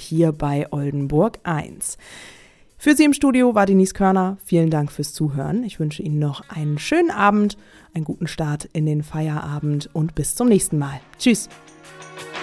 hier bei Oldenburg 1. Für Sie im Studio war Denise Körner. Vielen Dank fürs Zuhören. Ich wünsche Ihnen noch einen schönen Abend, einen guten Start in den Feierabend und bis zum nächsten Mal. Tschüss.